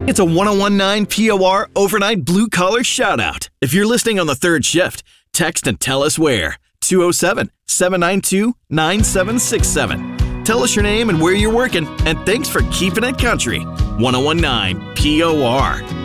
It's a 1019 POR overnight blue collar shout out. If you're listening on the third shift, text and tell us where. 207-792-9767. Tell us your name and where you're working, and thanks for keeping it country. 1019 POR.